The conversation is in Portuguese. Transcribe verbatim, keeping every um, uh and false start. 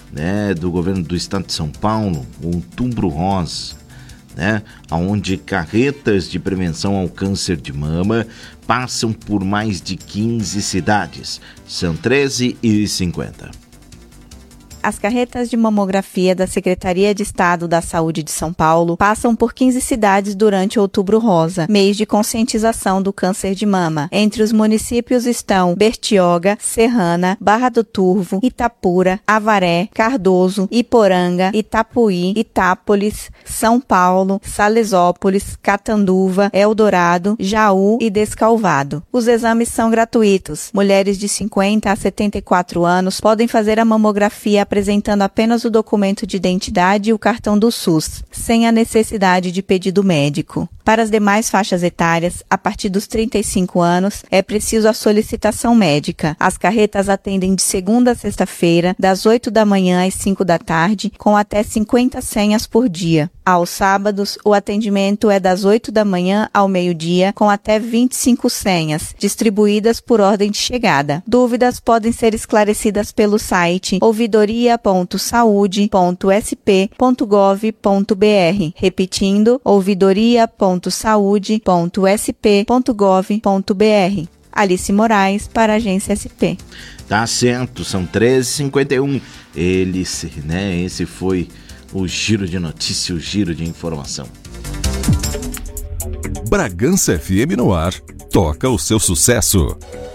né, do governo do estado de São Paulo, o Outubro Rosa, né, onde carretas de prevenção ao câncer de mama passam por mais de quinze cidades. São treze e cinquenta. As carretas de mamografia da Secretaria de Estado da Saúde de São Paulo passam por quinze cidades durante Outubro Rosa, mês de conscientização do câncer de mama. Entre os municípios estão Bertioga, Serrana, Barra do Turvo, Itapura, Avaré, Cardoso, Iporanga, Itapuí, Itápolis, São Paulo, Salesópolis, Catanduva, Eldorado, Jaú e Descalvado. Os exames são gratuitos. Mulheres de cinquenta a setenta e quatro anos podem fazer a mamografia apresentando apenas o documento de identidade e o cartão do SUS, sem a necessidade de pedido médico. Para as demais faixas etárias, a partir dos trinta e cinco anos, é preciso a solicitação médica. As carretas atendem de segunda a sexta-feira, das oito da manhã às cinco da tarde, com até cinquenta senhas por dia. Aos sábados, o atendimento é das oito da manhã ao meio-dia, com até vinte e cinco senhas, distribuídas por ordem de chegada. Dúvidas podem ser esclarecidas pelo site ouvidoria ponto saude ponto s p ponto gov ponto b r. Repetindo, ouvidoria ponto saude ponto s p ponto gov ponto b r. Alice Moraes, para a Agência S P. Tá certo, são treze e cinquenta e um. Ele, né, esse foi o giro de notícia, o giro de informação. Bragança F M no ar, toca o seu sucesso.